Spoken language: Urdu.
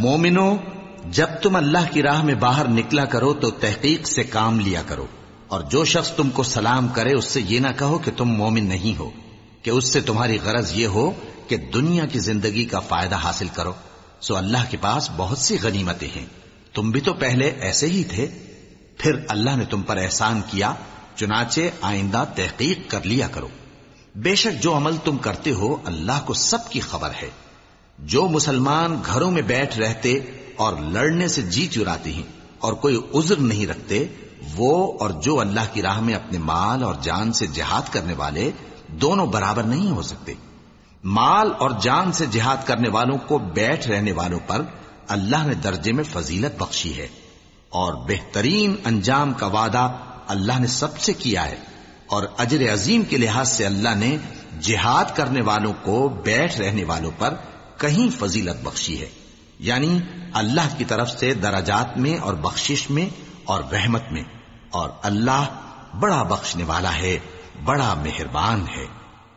مومنو، جب تم اللہ کی راہ میں باہر نکلا کرو تو تحقیق سے کام لیا کرو، اور جو شخص تم کو سلام کرے اس سے یہ نہ کہو کہ تم مومن نہیں ہو، کہ اس سے تمہاری غرض یہ ہو کہ دنیا کی زندگی کا فائدہ حاصل کرو۔ سو اللہ کے پاس بہت سی غنیمتیں ہیں، تم بھی تو پہلے ایسے ہی تھے، پھر اللہ نے تم پر احسان کیا، چنانچہ آئندہ تحقیق کر لیا کرو۔ بے شک جو عمل تم کرتے ہو اللہ کو سب کی خبر ہے۔ جو مسلمان گھروں میں بیٹھ رہتے اور لڑنے سے جی چراتے ہیں اور کوئی عذر نہیں رکھتے، وہ اور جو اللہ کی راہ میں اپنے مال اور جان سے جہاد کرنے والے دونوں برابر نہیں ہو سکتے۔ مال اور جان سے جہاد کرنے والوں کو بیٹھ رہنے والوں پر اللہ نے درجے میں فضیلت بخشی ہے، اور بہترین انجام کا وعدہ اللہ نے سب سے کیا ہے، اور اجر عظیم کے لحاظ سے اللہ نے جہاد کرنے والوں کو بیٹھ رہنے والوں پر کہیں فضیلت بخشی ہے، یعنی اللہ کی طرف سے درجات میں اور بخشش میں اور رحمت میں، اور اللہ بڑا بخشنے والا ہے، بڑا مہربان ہے۔